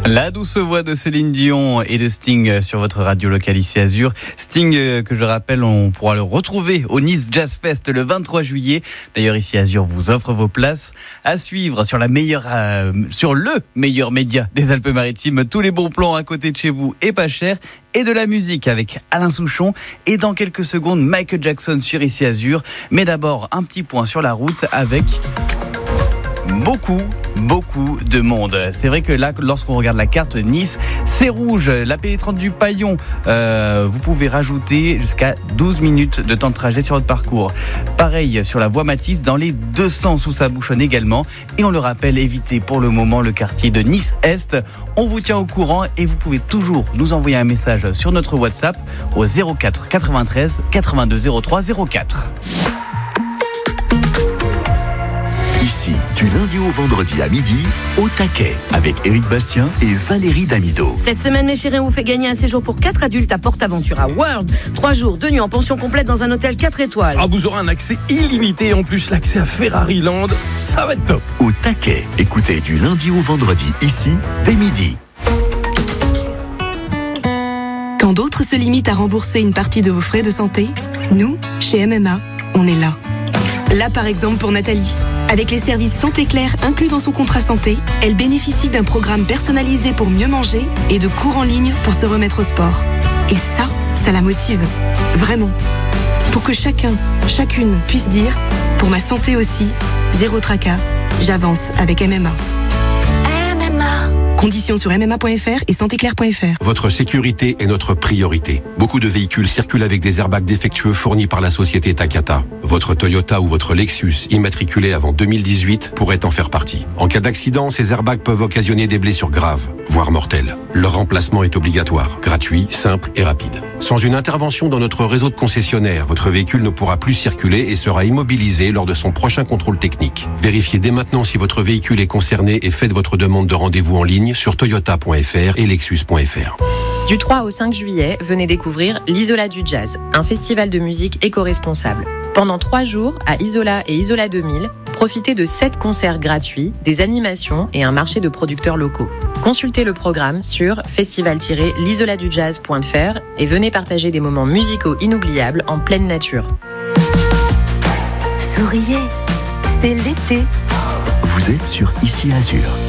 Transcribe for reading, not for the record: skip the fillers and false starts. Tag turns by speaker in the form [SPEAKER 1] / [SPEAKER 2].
[SPEAKER 1] La douce voix de Céline Dion et de Sting sur votre radio locale ici Azur. Sting, que je rappelle, on pourra le retrouver au Nice Jazz Fest le 23 juillet. D'ailleurs, ici Azur vous offre vos places à suivre sur le meilleur média des Alpes-Maritimes. Tous les bons plans à côté de chez vous et pas cher. Et de la musique avec Alain Souchon. Et dans quelques secondes, Michael Jackson sur ici Azur. Mais d'abord, un petit point sur la route avec beaucoup de monde. C'est vrai que là, lorsqu'on regarde la carte, Nice, c'est rouge. La pénétrante du Paillon, vous pouvez rajouter jusqu'à 12 minutes de temps de trajet sur votre parcours. Pareil sur la voie Matisse, dans les deux sens où ça bouchonne également. Et on le rappelle, évitez pour le moment le quartier de Nice-Est. On vous tient au courant et vous pouvez toujours nous envoyer un message sur notre WhatsApp au 04 93 82 03 04.
[SPEAKER 2] Ici, du lundi au vendredi à midi, au taquet, avec Éric Bastien et Valérie Damido.
[SPEAKER 3] Cette semaine, mes chéris, on vous fait gagner un séjour pour 4 adultes à PortAventura World. 3 jours, 2 nuits en pension complète dans un hôtel 4 étoiles.
[SPEAKER 4] Ah, vous aurez un accès illimité et en plus l'accès à Ferrari Land. Ça va être top.
[SPEAKER 2] Au taquet, écoutez du lundi au vendredi, ici, dès midi.
[SPEAKER 5] Quand d'autres se limitent à rembourser une partie de vos frais de santé, nous, chez MMA, on est là. Là, par exemple, pour Nathalie. Avec les services Santé Claire inclus dans son contrat santé, elle bénéficie d'un programme personnalisé pour mieux manger et de cours en ligne pour se remettre au sport. Et ça la motive. Vraiment. Pour que chacune puisse dire, pour ma santé aussi, zéro tracas, j'avance avec MMA. Conditions sur MMA.fr et santéclair.fr.
[SPEAKER 6] Votre sécurité est notre priorité. Beaucoup de véhicules circulent avec des airbags défectueux fournis par la société Takata. Votre Toyota ou votre Lexus, immatriculé avant 2018, pourrait en faire partie. En cas d'accident, ces airbags peuvent occasionner des blessures graves, voire mortelles. Leur remplacement est obligatoire, gratuit, simple et rapide. Sans une intervention dans notre réseau de concessionnaires, votre véhicule ne pourra plus circuler et sera immobilisé lors de son prochain contrôle technique. Vérifiez dès maintenant si votre véhicule est concerné et faites votre demande de rendez-vous en ligne sur toyota.fr et lexus.fr.
[SPEAKER 7] Du 3 au 5 juillet, venez découvrir l'Isola du Jazz, un festival de musique éco-responsable. Pendant 3 jours, à Isola et Isola 2000, profitez de 7 concerts gratuits, des animations et un marché de producteurs locaux. Consultez le programme sur festival-l'isoladujazz.fr et venez partager des moments musicaux inoubliables en pleine nature.
[SPEAKER 8] Souriez, c'est l'été.
[SPEAKER 2] Vous êtes sur Ici Azur.